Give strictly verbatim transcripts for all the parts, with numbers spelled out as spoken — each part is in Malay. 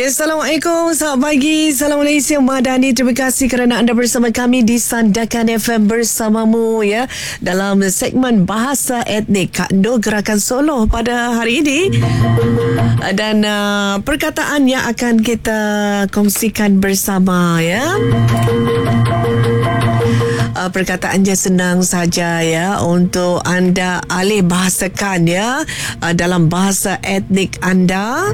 Assalamualaikum, selamat pagi. Salam Malaysia, Madani. Terima kasih kerana anda bersama kami di Sandakan F M bersamamu ya dalam segmen Bahasa Etnik Kak Nur Gerakan Solo pada hari ini. Dan uh, perkataan yang akan kita kongsikan bersama ya. Uh, perkataannya senang saja ya untuk anda alih bahasakan ya uh, dalam bahasa etnik anda.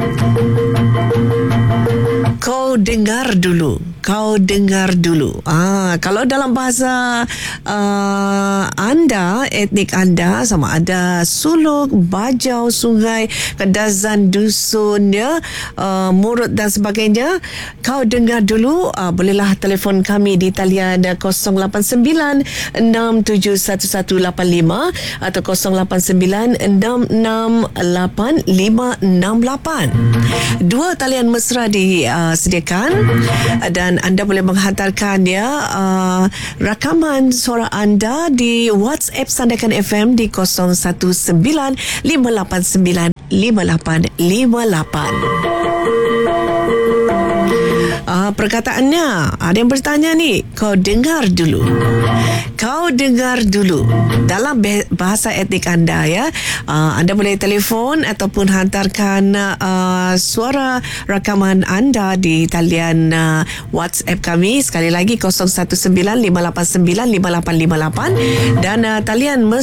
Kau dengar dulu. Kau dengar dulu. Ah, kalau dalam bahasa uh, anda, etnik anda, sama ada suluk, bajau, sungai, kedazan, dusun, ya, uh, murut dan sebagainya. Kau dengar dulu. Uh, bolehlah telefon kami di talian kosong lapan sembilan enam tujuh satu satu lapan lima atau kosong lapan sembilan enam enam lapan lima enam lapan. Dua talian mesra disediakan uh, dan anda boleh menghantarkan ya uh, rakaman suara anda di WhatsApp Sandakan F M di kosong satu sembilan lima lapan sembilan lima lapan lima lapan. Uh, perkataannya, ada yang bertanya ni, kau dengar dulu. Kau dengar dulu. Dalam bahasa etnik anda ya, uh, anda boleh telefon ataupun hantarkan uh, suara rakaman anda di talian uh, WhatsApp kami. Sekali lagi kosong satu sembilan lima lapan sembilan lima lapan lima lapan dan uh, talian